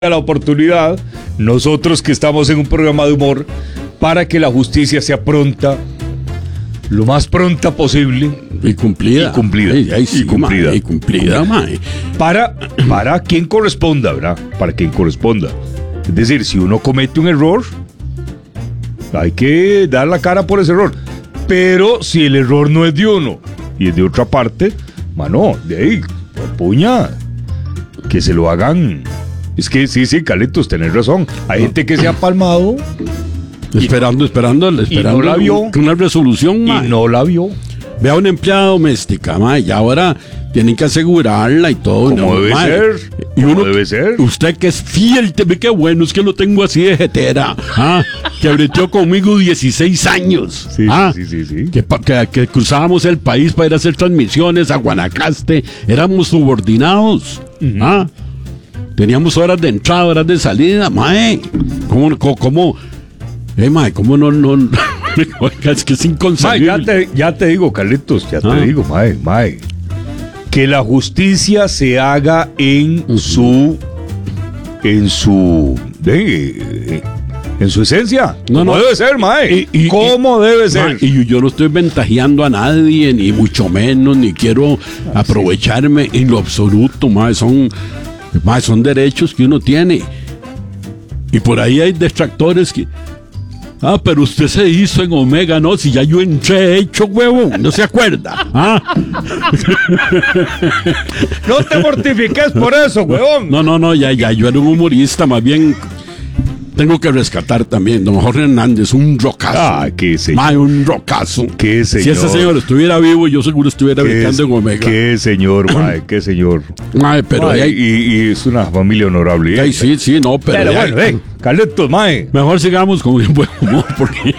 la oportunidad, nosotros que estamos en un programa de humor, para que la justicia sea pronta, lo más pronta posible. Y cumplida. Y cumplida. Sí, y cumplida. Mae, y cumplida, mae. Para quien corresponda, ¿verdad? Para quien corresponda. Es decir, si uno comete un error, hay que dar la cara por ese error. Pero si el error no es de uno y es de otra parte, mano, de ahí, puña, que se lo hagan. Es que sí, Carlitos, tenés razón. Hay gente que se ha palmado. Esperando y no la vio. Una resolución, mae. Y no la vio. Vea una empleada doméstica, mae, y ahora tienen que asegurarla y todo. Como debe ser. Y Como uno, debe ser. Usted que es fiel, te ve qué bueno, es que lo tengo así de jetera. Que breteó conmigo 16 años. Sí. Que cruzábamos el país para ir a hacer transmisiones a Guanacaste. Éramos subordinados. Teníamos horas de entrada, horas de salida, mae. ¿Cómo? Mae, ¿cómo no? Es que es inconcebible. Mae, ya te digo, Carlitos, te digo, mae. Que la justicia se haga en su esencia. ¿Cómo debe ser, mae? ¿Cómo debe ser? Y yo no estoy ventajeando a nadie, ni mucho menos, ni quiero aprovecharme en lo absoluto, mae. Son derechos que uno tiene. Y por ahí hay detractores que... pero usted se hizo en Omega, no, si ya yo entré hecho huevo, no se acuerda. No te mortifiques por eso, huevón. No, ya, yo era un humorista, más bien tengo que rescatar también, don Jorge Hernández, un rockazo. Qué señor. Un rockazo. Qué señor. Si ese señor estuviera vivo, yo seguro estuviera brincando en Omega. Qué señor, qué señor. Pero y es una familia honorable. Sí, no, pero bueno, Carlitos, mejor sigamos con un buen humor, porque...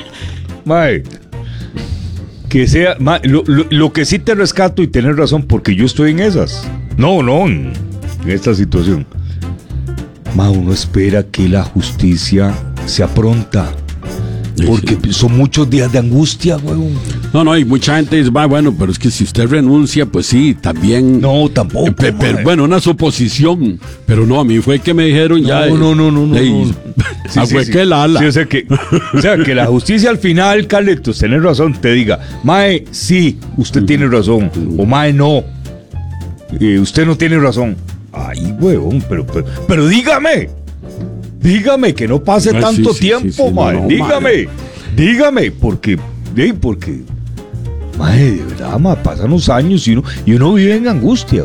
Que sea... lo que sí te rescato y tenés razón, porque yo estoy en esas. En esta situación. Uno espera que la justicia sea pronta. Porque son muchos días de angustia, huevón. No, y mucha gente dice, bueno, pero es que si usted renuncia, pues sí, también... No, tampoco. Pero bueno, una suposición. Pero no, a mí fue que me dijeron ya... No. Sí. El ala. Sí, o sea, que la justicia al final, Carlitos, tenés razón, te diga, mae, sí, usted tiene razón. O mae, no. Usted no tiene razón. Ay, huevón, pero dígame que no pase tanto tiempo, mae. Dígame, porque, mae, de verdad, mae, pasan los años y uno vive en angustia.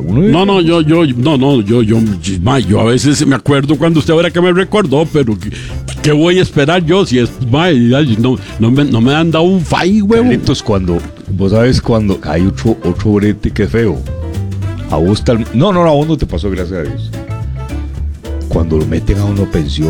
Yo a veces me acuerdo cuando usted ahora que me recordó, pero ¿qué voy a esperar yo si es, mae, no me han dado un fai, huevón? Carlitos, vos sabes cuando hay otro brete que feo. A vos a vos no te pasó, gracias a Dios. Cuando lo meten a uno pensión,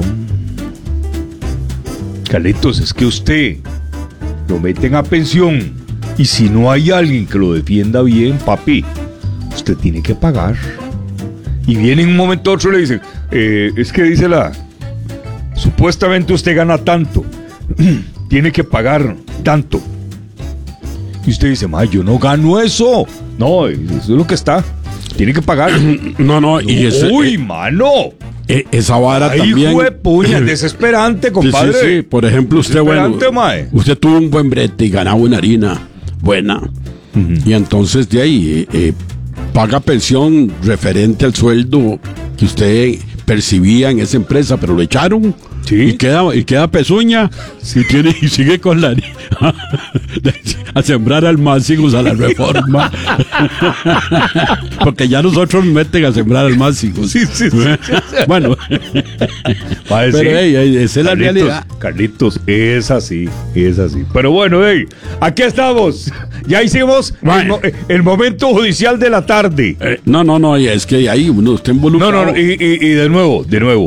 Carlitos, es que usted lo meten a pensión y si no hay alguien que lo defienda bien, papi, usted tiene que pagar. Y viene en un momento otro y le dicen, es que dice supuestamente usted gana tanto, tiene que pagar tanto. Y usted dice, yo no gano eso. No, eso es lo que está. Tiene que pagar. Y eso... ¡Uy, mano! Esa vara también... ¡Hijo de puña! Desesperante, compadre. Sí. Por ejemplo, usted tuvo un buen brete y ganaba una harina buena. Y entonces de ahí paga pensión referente al sueldo que usted percibía en esa empresa, pero lo echaron. Sí. Y queda pezuña y sigue con la a sembrar almácigos a la reforma. Porque ya nosotros nos meten a sembrar almácigos. Sí. Bueno, pero esa es la realidad. Carlitos, es así. Pero bueno, aquí estamos. Ya hicimos el momento judicial de la tarde. Es que ahí uno está involucrado. Y de nuevo,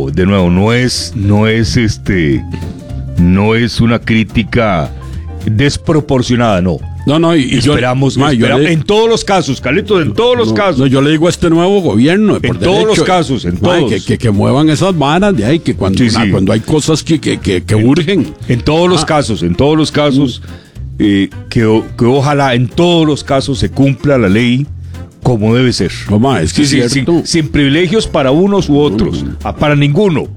no es una crítica desproporcionada, no. Esperamos en todos los casos, Carlitos, en todos los casos. Yo le digo a este nuevo gobierno, en todos los casos, que muevan esas varas de ahí, que cuando hay cosas que urgen. En todos los casos, que ojalá en todos los casos se cumpla la ley como debe ser. Es que sin privilegios para unos u otros, para ninguno.